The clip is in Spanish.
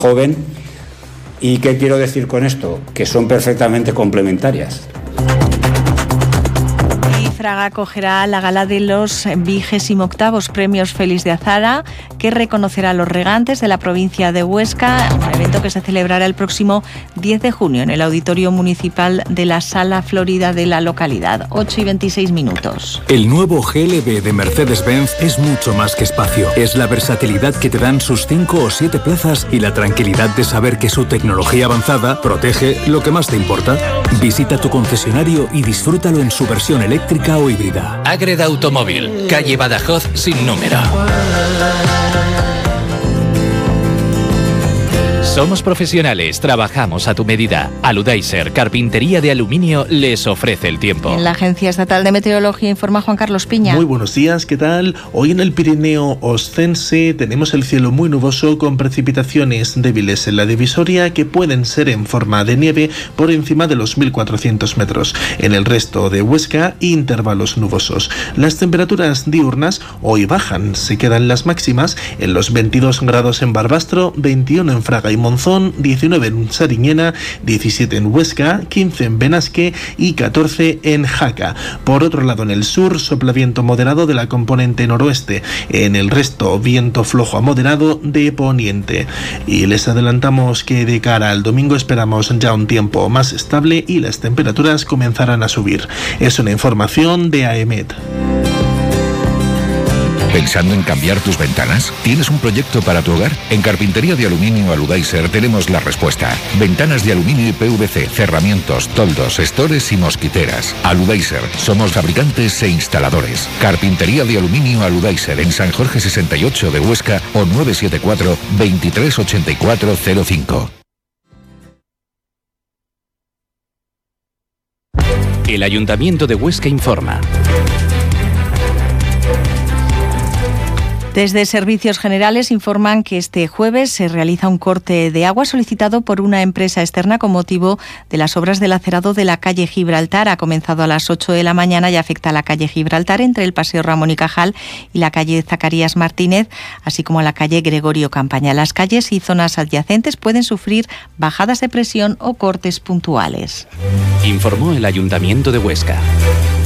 joven. ¿Y qué quiero decir con esto? Que son perfectamente complementarias. Fraga acogerá la gala de los 28º Premios Félix de Azara, que reconocerá a los regantes de la provincia de Huesca, un evento que se celebrará el próximo 10 de junio en el Auditorio Municipal de la Sala Florida de la localidad. 8:26. El nuevo GLB de Mercedes-Benz es mucho más que espacio. Es la versatilidad que te dan sus 5 o 7 plazas y la tranquilidad de saber que su tecnología avanzada protege lo que más te importa. Visita tu concesionario y disfrútalo en su versión eléctrica o híbrida. Ágreda Automóvil, calle Badajoz sin número. Somos profesionales, trabajamos a tu medida. Aludaiser, carpintería de aluminio, les ofrece el tiempo. En la Agencia Estatal de Meteorología informa Juan Carlos Piña. Muy buenos días, ¿qué tal? Hoy en el Pirineo Oscense tenemos el cielo muy nuboso con precipitaciones débiles en la divisoria que pueden ser en forma de nieve por encima de los 1400 metros. En el resto de Huesca, intervalos nubosos. Las temperaturas diurnas hoy bajan, se quedan las máximas en los 22 grados en Barbastro, 21 en Fraga y Monzón, 19 en Sariñena, 17 en Huesca, 15 en Benasque y 14 en Jaca. Por otro lado, en el sur sopla viento moderado de la componente noroeste. En el resto, viento flojo a moderado de poniente. Y les adelantamos que de cara al domingo esperamos ya un tiempo más estable y las temperaturas comenzarán a subir. Es una información de AEMET. ¿Pensando en cambiar tus ventanas? ¿Tienes un proyecto para tu hogar? En Carpintería de Aluminio Aludaiser tenemos la respuesta. Ventanas de aluminio y PVC, cerramientos, toldos, estores y mosquiteras. Aludaiser, somos fabricantes e instaladores. Carpintería de Aluminio Aludaiser en San Jorge 68 de Huesca o 974 238405. El Ayuntamiento de Huesca informa. Desde Servicios Generales informan que este jueves se realiza un corte de agua solicitado por una empresa externa con motivo de las obras del acerado de la calle Gibraltar. Ha comenzado a las 8 de la mañana y afecta a la calle Gibraltar entre el Paseo Ramón y Cajal y la calle Zacarías Martínez, así como a la calle Gregorio Campaña. Las calles y zonas adyacentes pueden sufrir bajadas de presión o cortes puntuales. Informó el Ayuntamiento de Huesca.